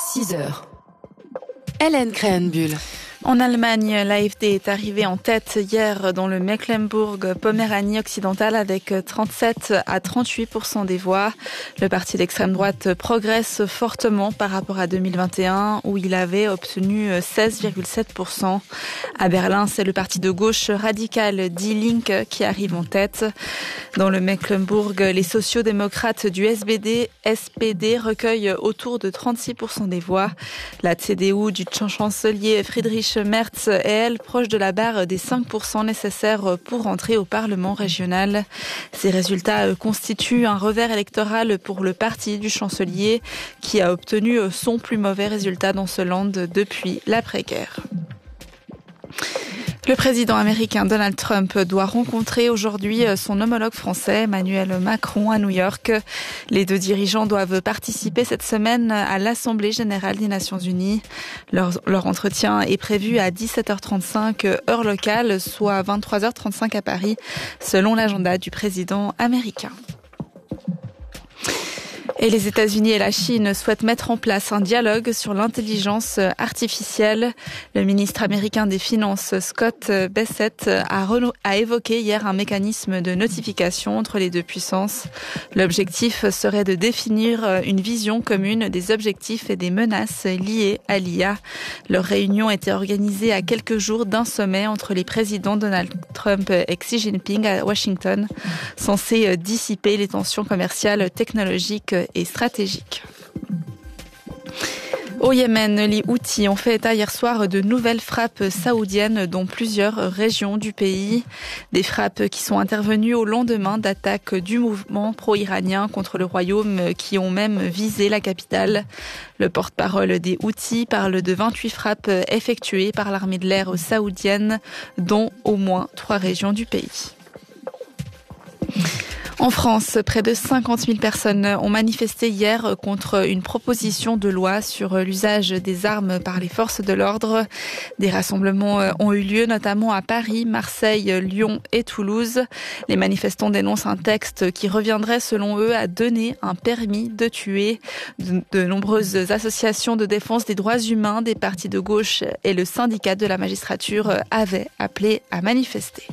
6 heures. Hélène Krähenbühl. En Allemagne, l'AfD est arrivée en tête hier dans le Mecklembourg-Poméranie occidentale avec 37 à 38% des voix. Le parti d'extrême droite progresse fortement par rapport à 2021 où il avait obtenu 16,7%. À Berlin, c'est le parti de gauche radical Die Linke qui arrive en tête. Dans le Mecklembourg, les sociaux-démocrates du SPD recueillent autour de 36% des voix. La CDU du chancelier Friedrich Merz est, elle, proche de la barre des 5% nécessaires pour entrer au Parlement régional. Ces résultats constituent un revers électoral pour le parti du chancelier qui a obtenu son plus mauvais résultat dans ce land depuis l'après-guerre. Le président américain Donald Trump doit rencontrer aujourd'hui son homologue français Emmanuel Macron à New York. Les deux dirigeants doivent participer cette semaine à l'Assemblée générale des Nations Unies. Leur entretien est prévu à 17h35 heure locale, soit 23h35 à Paris, selon l'agenda du président américain. Et les États-Unis et la Chine souhaitent mettre en place un dialogue sur l'intelligence artificielle. Le ministre américain des Finances, Scott Bessent, a évoqué hier un mécanisme de notification entre les deux puissances. L'objectif serait de définir une vision commune des objectifs et des menaces liées à l'IA. Leur réunion était organisée à quelques jours d'un sommet entre les présidents Donald Trump et Xi Jinping à Washington, censé dissiper les tensions commerciales, technologiques et stratégique. Au Yémen, les Houthis ont fait état hier soir de nouvelles frappes saoudiennes dans plusieurs régions du pays. Des frappes qui sont intervenues au lendemain d'attaques du mouvement pro-iranien contre le royaume qui ont même visé la capitale. Le porte-parole des Houthis parle de 28 frappes effectuées par l'armée de l'air saoudienne, dont au moins 3 régions du pays. En France, près de 50 000 personnes ont manifesté hier contre une proposition de loi sur l'usage des armes par les forces de l'ordre. Des rassemblements ont eu lieu notamment à Paris, Marseille, Lyon et Toulouse. Les manifestants dénoncent un texte qui reviendrait selon eux à donner un permis de tuer. De nombreuses associations de défense des droits humains, des partis de gauche et le syndicat de la magistrature avaient appelé à manifester.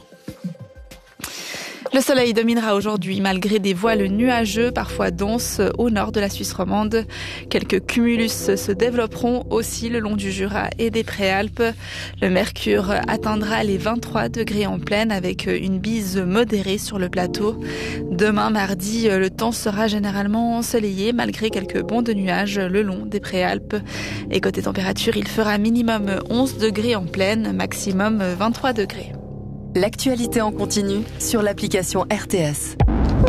Le soleil dominera aujourd'hui malgré des voiles nuageux, parfois denses, au nord de la Suisse romande. Quelques cumulus se développeront aussi le long du Jura et des Préalpes. Le mercure atteindra les 23 degrés en plaine avec une bise modérée sur le plateau. Demain, mardi, le temps sera généralement ensoleillé malgré quelques bancs de nuages le long des Préalpes. Et côté température, il fera minimum 11 degrés en plaine, maximum 23 degrés. L'actualité en continu sur l'application RTS.